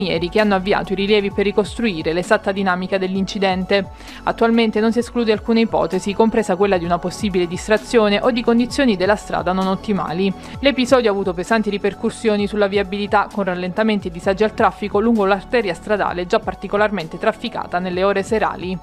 che hanno avviato i rilievi per ricostruire l'esatta dinamica dell'incidente. Attualmente non si esclude alcuna ipotesi, compresa quella di una possibile distrazione o di condizioni della strada non ottimali. L'episodio ha avuto pesanti ripercussioni sulla viabilità, con rallentamenti e disagi al traffico lungo l'arteria stradale già particolarmente trafficata nelle ore serali.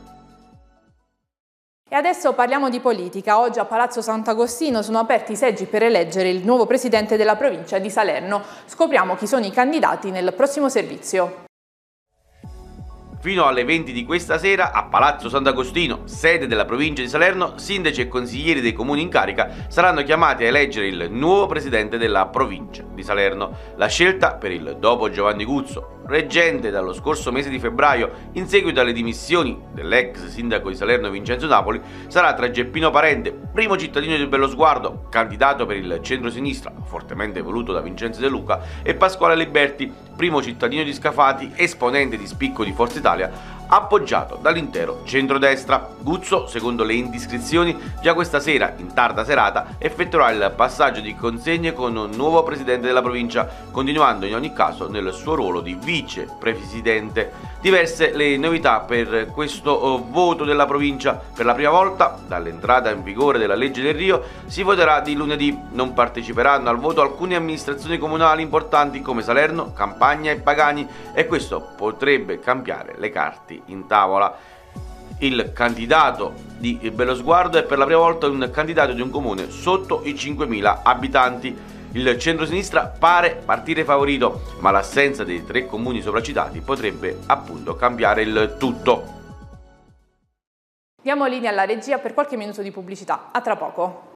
E adesso parliamo di politica. Oggi a Palazzo Sant'Agostino sono aperti i seggi per eleggere il nuovo presidente della provincia di Salerno. Scopriamo chi sono i candidati nel prossimo servizio. Fino alle 20 di questa sera a Palazzo Sant'Agostino, sede della provincia di Salerno, sindaci e consiglieri dei comuni in carica saranno chiamati a eleggere il nuovo presidente della provincia di Salerno. La scelta per il dopo Giovanni Guzzo, reggente dallo scorso mese di febbraio in seguito alle dimissioni dell'ex sindaco di Salerno Vincenzo Napoli, sarà tra Geppino Parente, primo cittadino di Bellosguardo, candidato per il centro-sinistra, fortemente voluto da Vincenzo De Luca, e Pasquale Liberti, primo cittadino di Scafati, esponente di spicco di Forza Italia, appoggiato dall'intero centrodestra. Guzzo, secondo le indiscrezioni, già questa sera, in tarda serata, effettuerà il passaggio di consegne con un nuovo presidente della provincia, continuando in ogni caso nel suo ruolo di vicepresidente. Diverse le novità per questo voto della provincia. Per la prima volta, dall'entrata in vigore della legge del Rio, si voterà di lunedì. Non parteciperanno al voto alcune amministrazioni comunali importanti come Salerno, Campagna e Pagani, e questo potrebbe cambiare le carte in tavola. Il candidato di Bellosguardo è per la prima volta un candidato di un comune sotto i 5.000 abitanti. Il centrosinistra pare partire favorito, ma l'assenza dei 3 comuni sopracitati potrebbe appunto cambiare il tutto. Diamo linea alla regia per qualche minuto di pubblicità. A tra poco.